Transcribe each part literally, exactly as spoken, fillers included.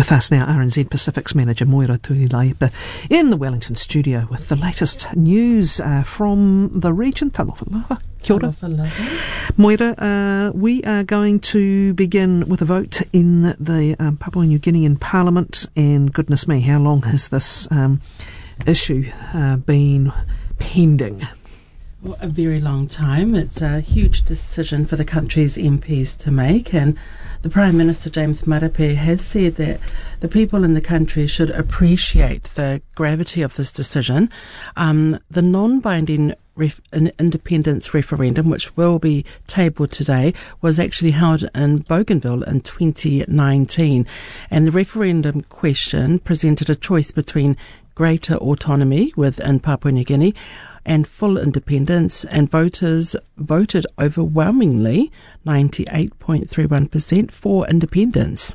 With us now, R N Z Pacific's manager Moira Tuilaipa in the Wellington studio with the latest news uh, from the region. Talofa lava. Kia ora. Moira, uh, we are going to begin with a vote in the um, Papua New Guinean Parliament, and goodness me, how long has this um, issue uh, been pending? Well, a very long time. It's a huge decision for the country's M Ps to make, and the Prime Minister James Marape has said that the people in the country should appreciate the gravity of this decision. Um, the non-binding ref- independence referendum, which will be tabled today, was actually held in Bougainville in twenty nineteen, and the referendum question presented a choice between greater autonomy within Papua New Guinea and full independence, and voters voted overwhelmingly, ninety-eight point three one percent, for independence.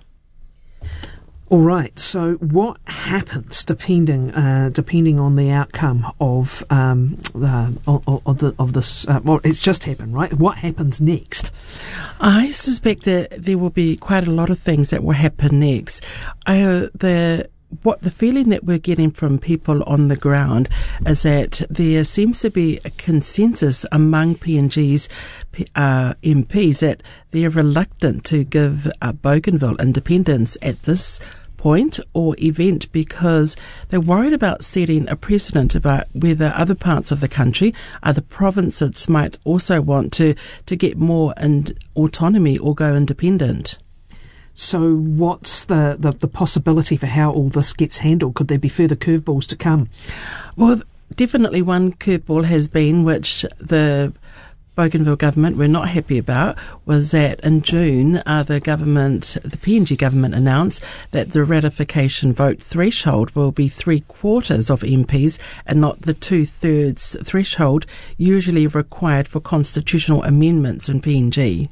All right. So, what happens depending uh, depending on the outcome of um, the, of, of, the, of this? Uh, well, it's just happened, right? What happens next? I suspect that there will be quite a lot of things that will happen next. Uh, the What the feeling that we're getting from people on the ground is that there seems to be a consensus among P N G's uh, M Ps that they're reluctant to give uh, Bougainville independence at this point or event because they're worried about setting a precedent about whether other parts of the country, other provinces might also want to, to get more in autonomy or go independent. So what's the, the, the possibility for how all this gets handled? Could there be further curveballs to come? Well, definitely one curveball has been, which the Bougainville government were not happy about, was that in June uh, the government, the P N G government announced that the ratification vote threshold will be three quarters of M Ps and not the two-thirds threshold usually required for constitutional amendments in P N G.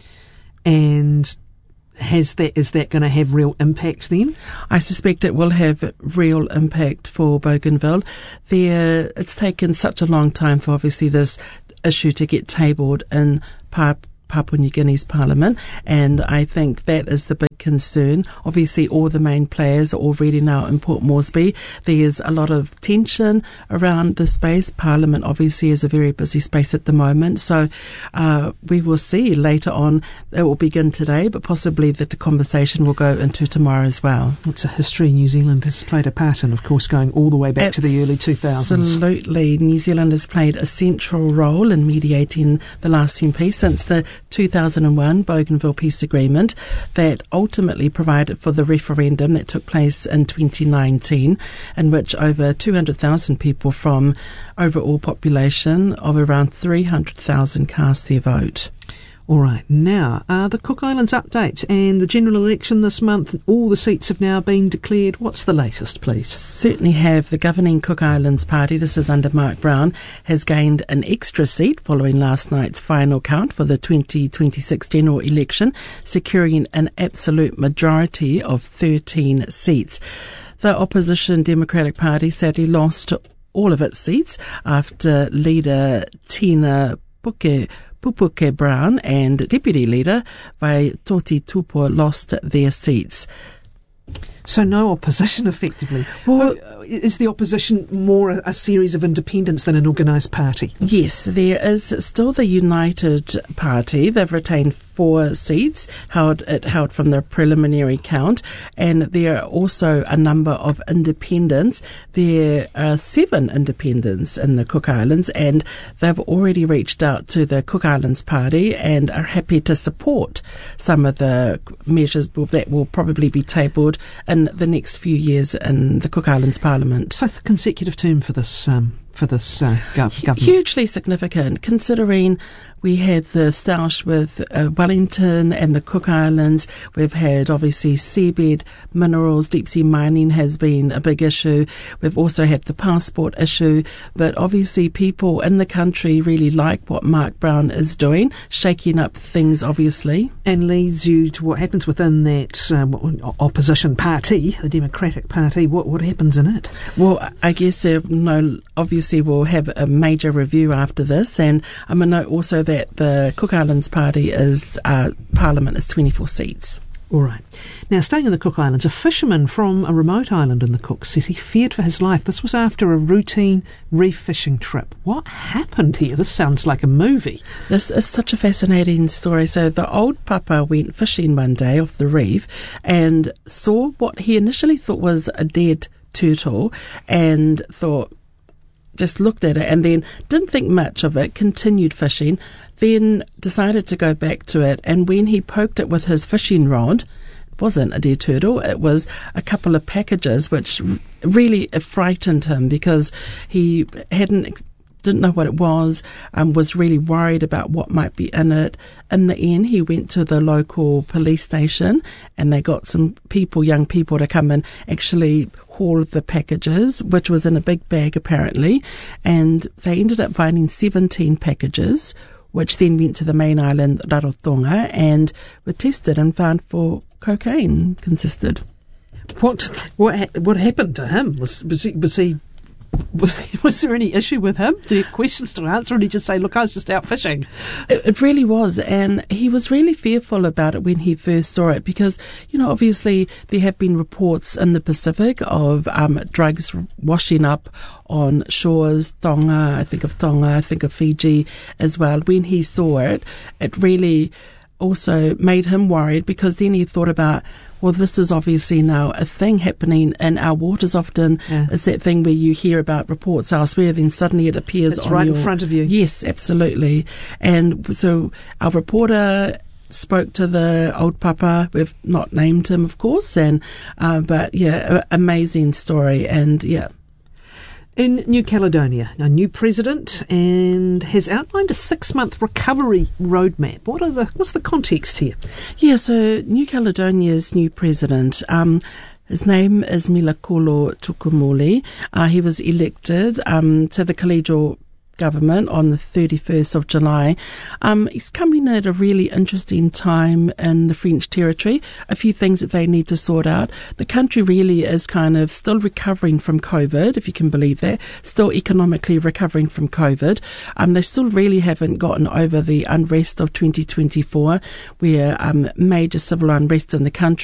And Has that is that going to have real impact then? I suspect it will have real impact for Bougainville. There, it's taken such a long time for obviously this issue to get tabled in Papua Papua New Guinea's Parliament, and I think that is the big concern. Obviously, all the main players are already now in Port Moresby. There's a lot of tension around the space. Parliament obviously is a very busy space at the moment, so uh, we will see later on. It will begin today, but possibly that the conversation will go into tomorrow as well. It's a history New Zealand has played a part in, of course, going all the way back Absolutely. to the early two thousands. Absolutely. New Zealand has played a central role in mediating the last M P since the two thousand one Bougainville Peace Agreement that ultimately provided for the referendum that took place in twenty nineteen, in which over two hundred thousand people from overall population of around three hundred thousand cast their vote. All right, now, uh, the Cook Islands update and the general election this month, all the seats have now been declared. What's the latest, please? Certainly have. The governing Cook Islands Party, this is under Mark Brown, has gained an extra seat following last night's final count for the twenty twenty-six general election, securing an absolute majority of thirteen seats. The opposition Democratic Party sadly lost all of its seats after leader Tina Puke Pupuke Brown and Deputy Leader Vaitoti Tupou lost their seats. So no opposition, effectively. Well, is the opposition more a, a series of independents than an organised party? Yes, there is still the United Party. They've retained four seats, held it held from the preliminary count, and there are also a number of independents. There are seven independents in the Cook Islands, and they've already reached out to the Cook Islands Party and are happy to support some of the measures that will probably be tabled in the next few years in the Cook Islands Parliament. Fifth consecutive term for this um, for this uh, gov- government. Hugely significant, considering we had the stoush with uh, Wellington and the Cook Islands. We've had, obviously, seabed minerals, deep-sea mining has been a big issue. We've also had the passport issue. But obviously people in the country really like what Mark Brown is doing, shaking up things, obviously. And leads you to what happens within that um, opposition party, the Democratic Party. What what happens in it? Well, I guess, uh, no, obviously we'll have a major review after this. And I'm going to note also that the Cook Islands Party is, uh, Parliament is twenty-four seats. All right. Now, staying in the Cook Islands, a fisherman from a remote island in the Cook says he feared for his life. This was after a routine reef fishing trip. What happened here? This sounds like a movie. This is such a fascinating story. So the old papa went fishing one day off the reef and saw what he initially thought was a dead turtle and thought, just looked at it and then didn't think much of it, continued fishing, then decided to go back to it. And when he poked it with his fishing rod, it wasn't a dead turtle, it was a couple of packages, which really frightened him because he hadn't didn't know what it was, um, was really worried about what might be in it. In the end, he went to the local police station and they got some people, young people, to come and actually haul the packages, which was in a big bag apparently, and they ended up finding seventeen packages, which then went to the main island, Rarotonga, and were tested and found for cocaine consisted. What what what happened to him? Was was he was he Was there, was there any issue with him? Did he have questions to answer, or did he just say, look, I was just out fishing? It, it really was, and he was really fearful about it when he first saw it because, you know, obviously there have been reports in the Pacific of um, drugs washing up on shores, Tonga, I think of Tonga, I think of Fiji as well. When he saw it, it really also made him worried because then he thought about, well, this is obviously now a thing happening in our waters. Often yeah. It's that thing where you hear about reports elsewhere, then suddenly it appears it's on right your, in front of you. Yes, absolutely. And so our reporter spoke to the old papa. We've not named him, of course, and uh, but yeah, amazing story, and yeah. In New Caledonia, a new president and has outlined a six-month recovery roadmap. What are the what's the context here? Yeah, so New Caledonia's new president, um, his name is Milakolo Tukumuli. Uh, he was elected um, to the collegial government on the thirty-first of July. Um, he's coming at a really interesting time in the French territory. A few things that they need to sort out. The country really is kind of still recovering from COVID, if you can believe that, still economically recovering from COVID. Um, they still really haven't gotten over the unrest of twenty twenty-four, where um, major civil unrest in the country